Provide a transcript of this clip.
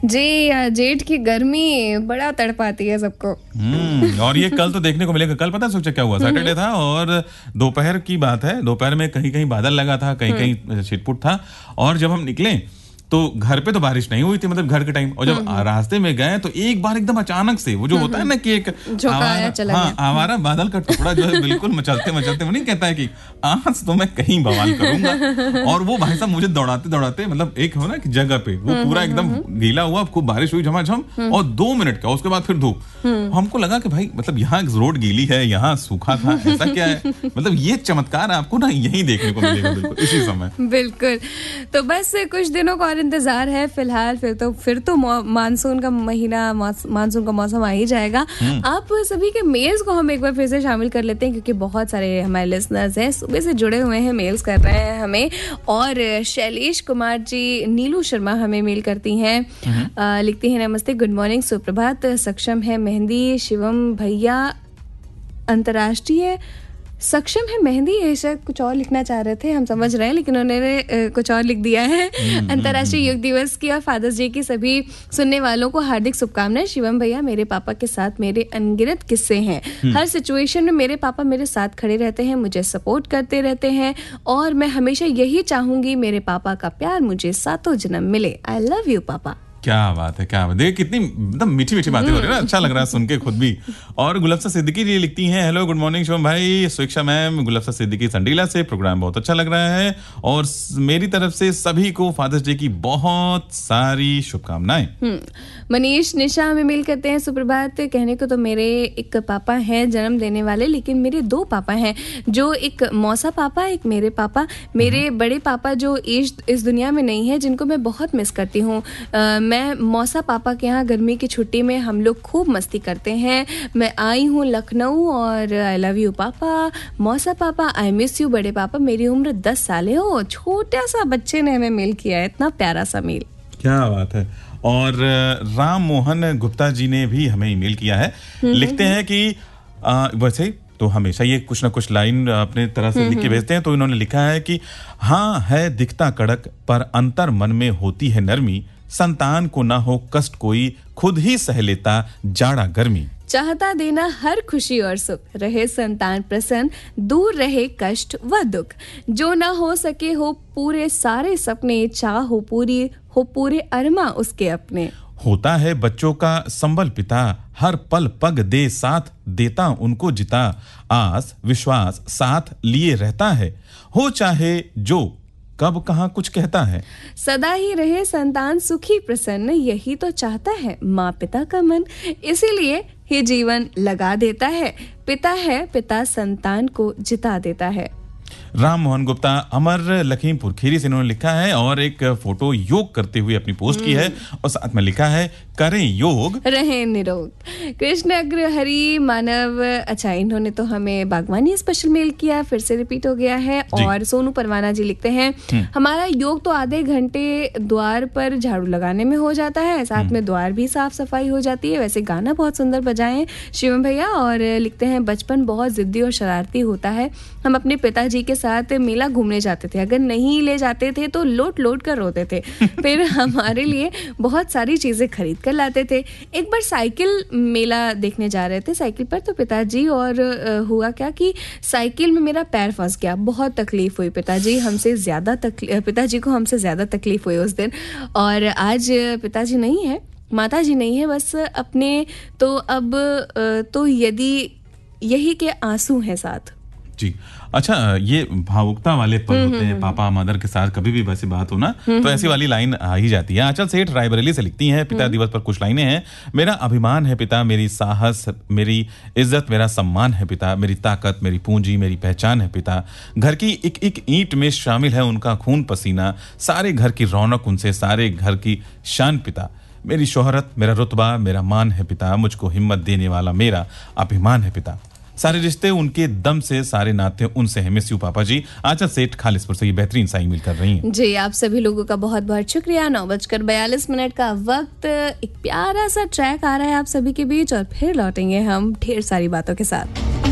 जी, जेठ की गर्मी बड़ा तड़पाती है सबको। और ये कल तो देखने को मिलेगा। कल पता है क्या हुआ? सैटरडे था और दोपहर की बात है। दोपहर में कहीं कहीं बादल लगा था, कहीं कहीं छिटपुट था। और जब हम निकले तो घर पे तो बारिश नहीं हुई थी, मतलब घर के टाइम। और जब रास्ते में गए तो एक बार एकदम अचानक से वो जो होता है ना कि एक आवारा बादल का टुकड़ा जो है बिल्कुल मचलते मचलते, वो नहीं कहता है कि आज तो मैं कहीं बवाल करूंगा। और वो भाई साहब मुझे दौड़ाते दौड़ाते, मतलब एक हो ना कि जगह पे वो पूरा एकदम गीला हुआ, खूब बारिश हुई झमाझम, और 2 मिनट का उसके बाद फिर धूप। हमको लगा कि भाई मतलब यहाँ रोड गीली है, यहाँ सूखा था, ऐसा क्या है? मतलब ये चमत्कार आपको ना यही देखने को मिलेगा बिल्कुल इसी समय। बिल्कुल। तो बस कुछ दिनों का इंतजार है फिलहाल, फिर तो मानसून का महीना, मानसून का मौसम आ ही जाएगा। आप सभी के मेल्स को हम एक बार फिर से शामिल कर लेते हैं, क्योंकि बहुत सारे हमारे लिसनर्स हैं, सुबह से जुड़े हुए हैं, मेल्स कर रहे हैं हमें। और शैलेश कुमार जी, नीलू शर्मा हमें मेल करती हैं, लिखती हैं नमस्ते, गुड मॉर्निंग, सुप्रभात। सक्षम है मेहंदी, शिवम भैया अंतर्राष्ट्रीय सक्षम है मेहंदी, ऐसा कुछ और लिखना चाह रहे थे, हम समझ रहे हैं, लेकिन उन्होंने कुछ और लिख दिया है। अंतर्राष्ट्रीय योग दिवस की और फादर्स डे की सभी सुनने वालों को हार्दिक शुभकामनाएं। शिवम भैया, मेरे पापा के साथ मेरे अनगिनत किस्से हैं। हर सिचुएशन में मेरे पापा मेरे साथ खड़े रहते हैं, मुझे सपोर्ट करते रहते हैं, और मैं हमेशा यही चाहूंगी मेरे पापा का प्यार मुझे सातों जन्म मिले। आई लव यू पापा। क्या बात है, क्या बात। देख कितनी एकदम मीठी मीठी बातें हो रही है ना, अच्छा लग रहा है सुन के खुद भी। और गुलफ्ता सिद्दीकी जी लिखती हैं, हेलो गुड मॉर्निंग शिवम भाई, सुइक्षा मैम, गुलफ्ता सिद्दीकी संडीला से, प्रोग्राम बहुत अच्छा लग रहा है और मेरी तरफ से सभी को फादर्स डे की बहुत सारी शुभकामनाएं। मनीष निशा हमें मेल करते हैं, सुप्रभात। कहने को तो मेरे एक पापा हैं जन्म देने वाले, लेकिन मेरे 2 पापा हैं, जो एक मौसा पापा, एक मेरे पापा। मेरे बड़े पापा जो इस दुनिया में नहीं है, जिनको मैं बहुत मिस करती हूँ। मैं मौसा पापा के यहाँ गर्मी की छुट्टी में हम लोग खूब मस्ती करते हैं। मैं आई हूँ लखनऊ और आई लव यू पापा। मौसा पापा, आई मिस यू बड़े पापा। मेरी उम्र 10 साल है। ओ छोटा सा बच्चे ने हमें मेल किया है, इतना प्यारा सा मेल। क्या बात है। और राम मोहन गुप्ता जी ने भी हमें ईमेल किया है, लिखते हैं कि वैसे तो हमेशा ये कुछ ना कुछ लाइन अपने तरह से लिख के भेजते हैं। तो इन्होंने लिखा है कि हाँ है दिखता कड़क, पर अंतर मन में होती है नरमी, संतान को ना हो कष्ट कोई, खुद ही सह लेता जाड़ा गर्मी। चाहता देना हर खुशी और सुख, रहे संतान प्रसन्न, दूर रहे कष्ट व दुख। जो ना हो सके हो पूरे सारे सपने, चाह हो पूरे अरमा उसके अपने। होता है बच्चों का संबल पिता, हर पल पग दे साथ देता उनको जिता। आस विश्वास साथ लिए रहता है, हो चाहे जो कब कहाँ कुछ कहता है। सदा ही रहे संतान सुखी प्रसन्न, यही तो चाहता है माँ पिता का मन, इसीलिए ही जीवन लगा देता है। पिता है पिता संतान को जिता देता है। राम मोहन गुप्ता अमर लखीमपुर खीरी से इन्होंने लिखा है और एक फोटो योग करते हुए अपनी पोस्ट की है और साथ में लिखा है करें योग रहें निरोग। कृष्ण अग्र हरि मानव, अच्छा इन्होंने तो हमें बागवानी स्पेशल मेल किया, फिर से रिपीट हो गया है। और सोनू परवाना जी लिखते हैं, हमारा योग तो आधे घंटे द्वार पर झाड़ू लगाने में हो जाता है, साथ में द्वार भी साफ सफाई हो जाती है। वैसे गाना बहुत सुंदर बजाएं शिवम भैया। और लिखते हैं बचपन बहुत जिद्दी और शरारती होता है, हम अपने पिताजी के साथ मेला घूमने जाते थे, अगर नहीं ले जाते थे तो लोट कर रोते थे, फिर हमारे लिए बहुत सारी चीजें खरीद कर लाते थे। एक बार साइकिल मेला देखने जा रहे थे साइकिल पर, तो पिताजी, और हुआ क्या कि साइकिल में मेरा पैर फंस गया, बहुत तकलीफ हुई। पिताजी को हमसे ज्यादा तकलीफ हुई उस दिन। और आज पिताजी नहीं है, माताजी नहीं है, बस अपने तो अब तो यदि यही के आंसू हैं साथ। जी अच्छा, ये भावुकता वाले पल होते हैं पापा मदर के साथ, कभी भी वैसी बात हो ना तो ऐसी वाली लाइन आ ही जाती है। आंचल सेठ रायबरेली से लिखती हैं, पिता दिवस पर कुछ लाइनें हैं। मेरा अभिमान है पिता, मेरी साहस, मेरी इज्जत, मेरा सम्मान है पिता, मेरी ताकत, मेरी पूंजी, मेरी पहचान है पिता। घर की एक एक ईंट में शामिल है उनका खून पसीना, सारे घर की रौनक उनसे, सारे घर की शान पिता। मेरी शोहरत, मेरा रुतबा, मेरा मान है पिता, मुझको हिम्मत देने वाला मेरा अभिमान है पिता। सारे रिश्ते उनके दम से, सारे नाते उनसे हैं। मिस यू पापा जी। आंचल सेठ खालिसपुर से ये बेहतरीन सा ईमेल कर रही हैं। जी आप सभी लोगों का बहुत बहुत शुक्रिया। 9:42 का वक्त, एक प्यारा सा ट्रैक आ रहा है आप सभी के बीच और फिर लौटेंगे हम ढेर सारी बातों के साथ।